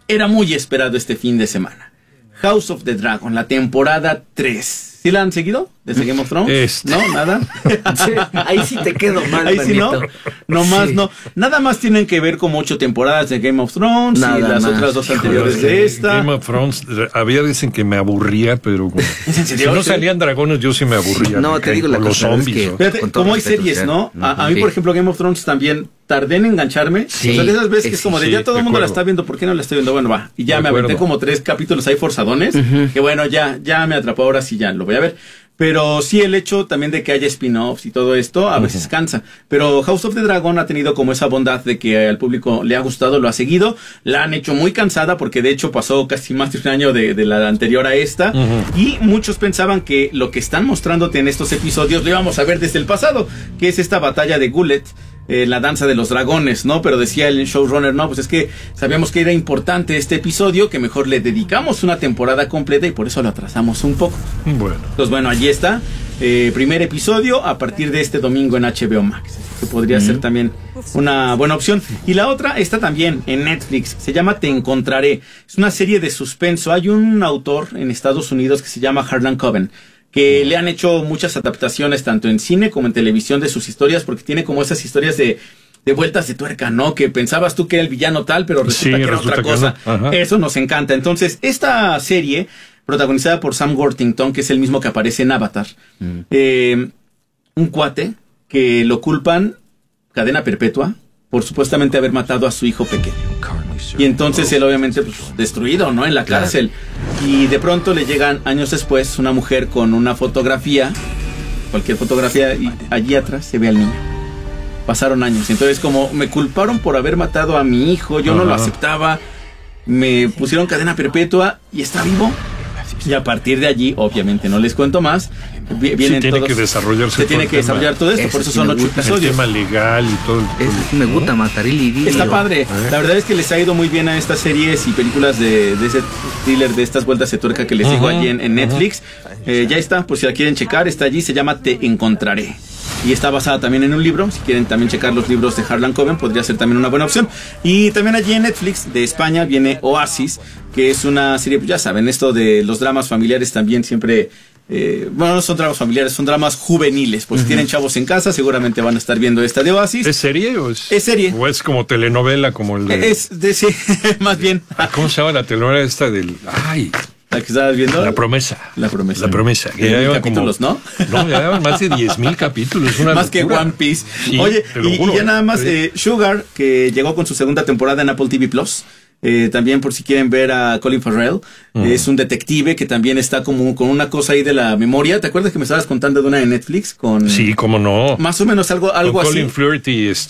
era muy esperado este fin de semana. House of the Dragon, la temporada 3. ¿Sí la han seguido? ¿Desde Game of Thrones? ¿No? ¿Nada? Sí, ahí sí te quedo mal, ahí sí, ¿no? No más, sí. no. Nada más tienen que ver como 8 temporadas de Game of Thrones y las otras 2 anteriores de esta. Game of Thrones, dicen que me aburría, pero ¿Es en serio? si no salían dragones, yo sí me aburría. No, te digo la los cosa, zombies. es que, fíjate, como hay series, ¿no? A mí, por ejemplo, Game of Thrones también tardé en engancharme. Sí, o sea, de esas veces que es como de ya todo el mundo la acuerdo. está viendo, ¿por qué no la estoy viendo? Bueno, va. Y ya De me aventé acuerdo. como 3 capítulos ahí forzadones. Que bueno, ya me atrapó, ahora sí ya lo voy a ver. Pero sí, el hecho también de que haya spin-offs y todo esto a veces cansa. Pero House of the Dragon ha tenido como esa bondad de que al público le ha gustado, lo ha seguido. La han hecho muy cansada porque de hecho pasó casi más de un año de la anterior a esta. Y muchos pensaban que lo que están mostrándote en estos episodios lo íbamos a ver desde el pasado, que es esta batalla de Gullet. La danza de los dragones, ¿no? Pero decía el showrunner, no, pues es que sabíamos que era importante este episodio, que mejor le dedicamos una temporada completa y por eso lo atrasamos un poco. Bueno. Entonces, bueno, allí está. Primer episodio a partir de este domingo en HBO Max, que podría ser también una buena opción. Y la otra está también en Netflix, se llama Te Encontraré. Es una serie de suspenso. Hay un autor en Estados Unidos que se llama Harlan Coben, que le han hecho muchas adaptaciones tanto en cine como en televisión de sus historias, porque tiene como esas historias de vueltas de tuerca, ¿no? Que pensabas tú que era el villano tal, pero resulta que era otra cosa. No. Eso nos encanta. Entonces, esta serie, protagonizada por Sam Worthington, que es el mismo que aparece en Avatar, un cuate que lo culpan cadena perpetua por supuestamente haber matado a su hijo pequeño. Y entonces él obviamente pues, destruido, ¿no? En la cárcel. Y de pronto le llegan años después una mujer con una fotografía, cualquier fotografía, y allí atrás se ve al niño. Pasaron años. Entonces como me culparon por haber matado a mi hijo, yo no lo aceptaba, me pusieron cadena perpetua y está vivo. Y a partir de allí, obviamente no les cuento más, vienen tiene todos, que desarrollarse. se tiene que desarrollar todo esto, por eso son 8 El episodios. tema legal y todo. Me gusta matar el libido. Está padre. La verdad es que les ha ido muy bien a estas series y películas de ese thriller, de estas vueltas de tuerca que les digo allí en Netflix. Ya está, por si la quieren checar, está allí, se llama Te Encontraré. Y está basada también en un libro. Si quieren también checar los libros de Harlan Coben, podría ser también una buena opción. Y también allí en Netflix de España viene Oasis, que es una serie, pues ya saben, esto de los dramas familiares también siempre... bueno, no son dramas familiares, son dramas juveniles. Pues si tienen chavos en casa, seguramente van a estar viendo esta de Oasis. ¿Es serie o es? Es serie. ¿O es como telenovela, como el de... Es de sí, más bien. ¿Cómo se llama la telenovela esta del... Ay... La que estabas viendo. La promesa. La promesa. La promesa. Que ya llevan capítulos, como, ¿no? No, ya llevan más de 10,000 capítulos. Una más locura. que One Piece. Sí, oye, te lo juro, y ya nada más, sí. Sugar, que llegó con su segunda temporada en Apple TV Plus. También por si quieren ver a Colin Farrell. Es un detective que también está como con una cosa ahí de la memoria. ¿Te acuerdas que me estabas contando de una de Netflix? Sí, cómo no. Más o menos algo con así. Colin Firth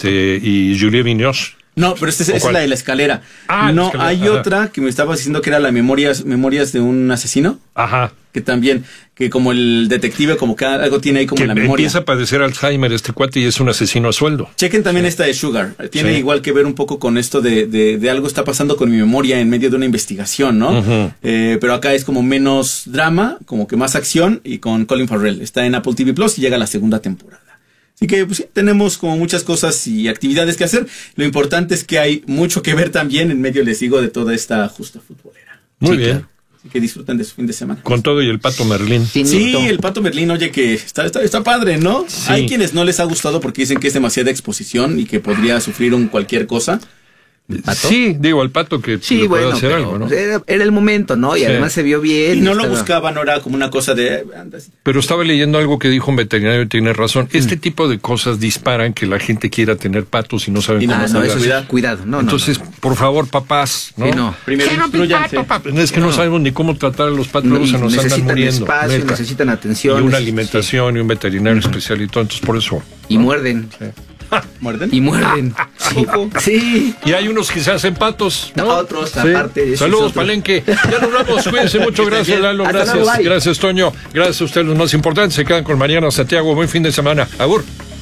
y Julia Vignoche. No, pero esta es la de la escalera. Ah, no, la escalera. hay otra que me estabas diciendo que era la memorias de un asesino. Ajá. Que también, que como el detective, como que algo tiene ahí como Que en la memoria. empieza a padecer Alzheimer este cuate y es un asesino a sueldo. Chequen también esta de Sugar. Tiene Sí. igual que ver un poco con esto de algo está pasando con mi memoria en medio de una investigación, ¿no? Pero acá es como menos drama, como que más acción, y con Colin Farrell. Está en Apple TV Plus y llega la segunda temporada. Así que pues, sí, tenemos como muchas cosas y actividades que hacer. Lo importante es que hay mucho que ver también en medio, les digo, de toda esta justa futbolera. Muy Sí, bien. claro. Así que disfruten de su fin de semana. Con todo y el Pato Merlín. Sí, el Pato Merlín, oye, que está padre, ¿no? Sí. Hay quienes no les ha gustado porque dicen que es demasiada exposición y que podría sufrir cualquier cosa. ¿Pato? Sí, digo, al Pato que Sí, le puede bueno, hacer pero algo, ¿no? era el momento, ¿no? Y Sí. además se vio bien. Y no lo estaba- buscaban, no era como una cosa de... anda así. Pero estaba leyendo algo que dijo un veterinario y tiene razón. Este tipo de cosas disparan que la gente quiera tener patos y no saben Y no cómo lo no, sabes eso cuidarse. sí, cuidado. No, Entonces, por favor, papás, ¿no? Sí, no. Primero Quiero mi instrúyanse. pato, papá. Es que no sabemos ni cómo tratar a los patos, No, y se nos andan necesitan muriendo. espacio, neta. necesitan Y atención. una alimentación y un veterinario especial y todo, entonces por eso. Y muerden. ¿Muerden? Y muerden. Sí. Sí. Y hay unos que se hacen patos, ¿no? Otros, Sí. aparte de eso. Saludos, es otro. Palenque. Ya nos vamos, cuídense mucho. Gracias, Lalo. Hasta Gracias, luego, bye. gracias, Toño. Gracias a ustedes, los más importantes. Se quedan con Mariana Santiago. Buen fin de semana. Agur.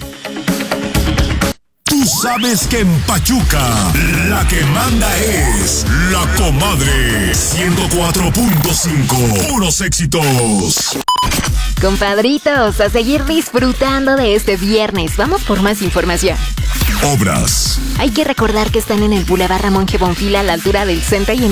Tú sabes que en Pachuca la que manda es la comadre 104.5. Puros éxitos. Compadritos, a seguir disfrutando de este viernes. Vamos por más información. Obras. Hay que recordar que están en el Boulevard Ramón G. Bonfil a la altura del Centro y en